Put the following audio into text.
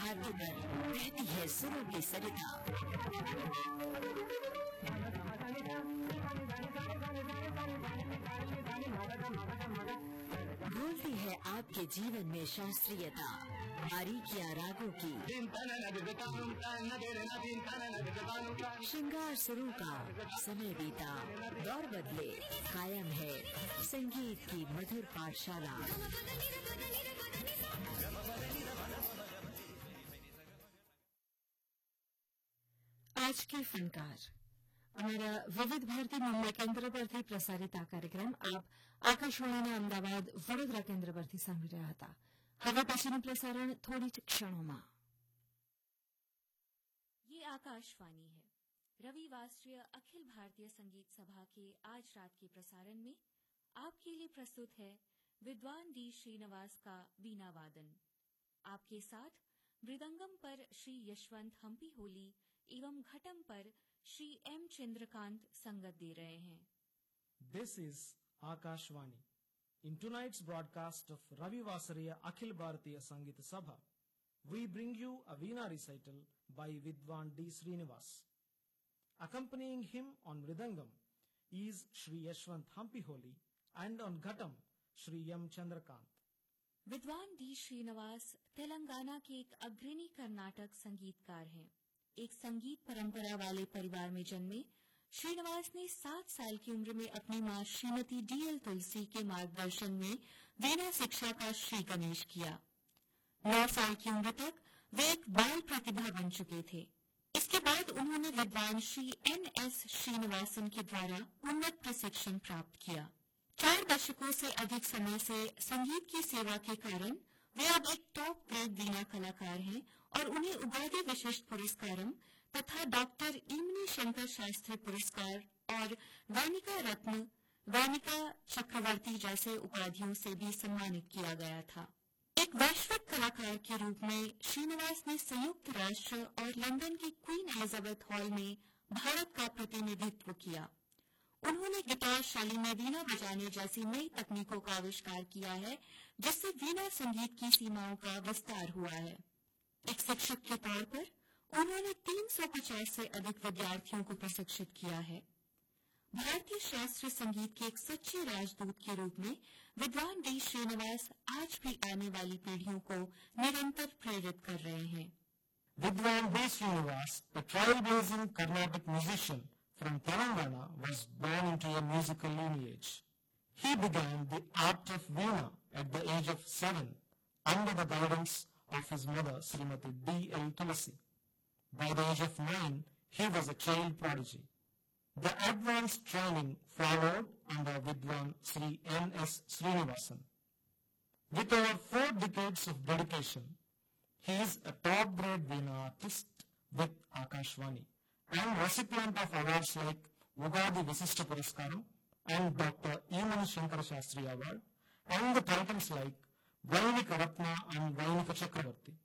भारती पर बहती है सुरों की सरिता। घोलती है आपके जीवन में शास्त्रीयता, बारीकियां रागों की, श्रृंगार सुरों का। समय बीता, दौर बदले, कायम है संगीत की मधुर पाठशाला। आज के फनकार हमारा विविध भारती मुंबई केंद्र પરથી પ્રસારિત આ કાર્યક્રમ આપ આકાશવાણીના અમદાવાદ વડોદરા કેન્દ્ર પરથી સાંભળી રહ્યા હતા। હવે પછીનું પ્રસારણ થોડી જ ક્ષણોમાં। ये आकाशवाणी है। रविवासरीय अखिल भारतीय संगीत सभा के आज रात के प्रसारण में आपके लिए प्रस्तुत है विद्वान डी श्रीनिवास का वीणा वादन। आपके साथ मृदंगम पर श्री यशवंत हम्पी होली एवं घटम पर श्री एम चंद्रकांत संगत दे रहे हैं। This is Akashvani. In tonight's broadcast of Ravi Vasariya Akhil Bharatiya Sangeet Sabha, we bring you a Veena recital by Vidwan D. Srinivas. Accompanying him on Mridangam is Shri Yashwant Hampiholi and on Ghatam Shri M. Chandrakant. विद्वान D Srinivas Telangana के एक अग्रणी कर्नाटक संगीतकार हैं। एक संगीत परंपरा वाले परिवार में जन्मे श्रीनिवास ने 7 साल की उम्र में अपनी मां श्रीमती डीएल तुलसी के मार्गदर्शन में वीणा शिक्षा का श्री गणेश किया। 9 साल की उम्र तक वे एक बाल प्रतिभा बन चुके थे। इसके बाद उन्होंने विद्वान श्री एन.एस. श्रीनिवासन के द्वारा उन्नत प्रशिक्षण प्राप्त किया। 4 दशकों से अधिक समय से संगीत की सेवा के कारण वे अब एक टॉप ग्रेड वीणा कलाकार हैं और उन्हें उगादी विशिष्ट पुरस्कारम तथा डॉक्टर इमनी शंकर शास्त्री पुरस्कार और वानिका रत्न, वानिका चक्रवर्ती जैसे उपाधियों से भी सम्मानित किया गया था। एक वैश्विक कलाकार के रूप में श्रीनिवास ने संयुक्त राष्ट्र और लंदन की क्वीन एलिजाबेथ हॉल में भारत का प्रतिनिधित्व किया। उन्होंने गिटार शैली में वीणा बजाने जैसी नई तकनीकों का आविष्कार किया है, जिससे वीणा संगीत की सीमाओं का विस्तार हुआ है। एक शिक्षक के तौर पर उन्होंने 350 से अधिक विद्यार्थियों को प्रशिक्षित किया है। भारतीय शास्त्रीय संगीत के एक सच्चे राजदूत के रूप में विद्वान डी श्रीनिवास आज भी आने वाली पीढ़ियों को निरंतर प्रेरित कर रहे हैं। Vidwan D. Srinivas, a trailblazing Carnatic musician from Telangana, was born into a musical lineage. He began the art of Veena at the age of 7 under the guidance of his mother, Srimati D.L. Tulsi. By the age of 9, he was a child prodigy. The advanced training followed under Vidwan Sri N.S. Srinivasan. With over 4 decades of dedication, he is a top-grade Veena artist with Akashvani and recipient of awards like Ugadi Visishta Puraskaram and Dr. Emani Shankar Shastri Award and the titles like Vainika Ratna and Vainika Chakravarti.